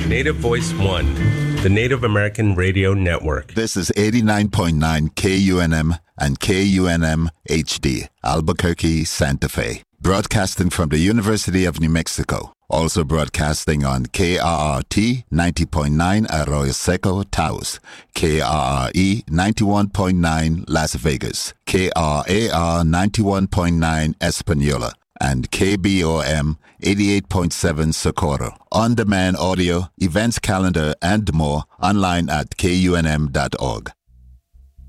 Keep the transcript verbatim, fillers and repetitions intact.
Native Voice One, the Native American Radio Network. This is eighty-nine point nine K U N M and K U N M H D, Albuquerque, Santa Fe. Broadcasting from the University of New Mexico. Also broadcasting on K R R T ninety point nine Arroyo Seco, Taos, K R R E ninety-one point nine Las Vegas, K R A R ninety-one point nine Espanola, and K B O M eighty-eight point seven Socorro. On-demand audio, events calendar, and more online at K U N M dot org.